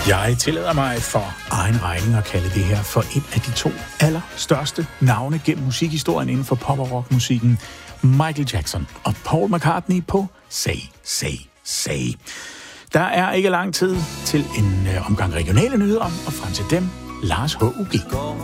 Jeg tillader mig for egen regning at kalde det her for et af de to allerstørste navne gennem musikhistorien inden for pop- og rockmusikken. Michael Jackson og Paul McCartney på Say, Say, Say. Der er ikke lang tid til en omgang regionale nyheder, og frem til dem, Lars H.U.G. Går